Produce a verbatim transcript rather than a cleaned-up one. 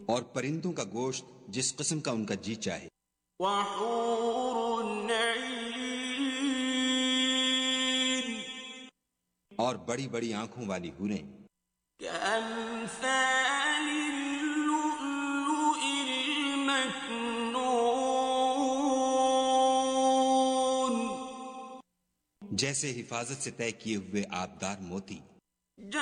और परिंदों का गोश्त जिस किस्म का उनका जी चाहे। और बड़ी बड़ी आंखों वाली हूरें जैसे हिफाजत से तय किए हुए आबदार मोती।